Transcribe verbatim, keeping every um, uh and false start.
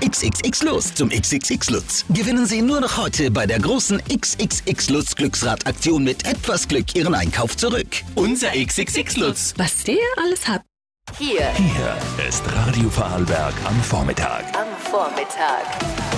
X X X Lutz zum X X X Lutz. Gewinnen Sie nur noch heute bei der großen X X X Lutz Glücksradaktion mit etwas Glück Ihren Einkauf zurück. Unser X X X Lutz. Was der alles hat. Hier. Hier ist Radio Vorarlberg am Vormittag. Am Vormittag.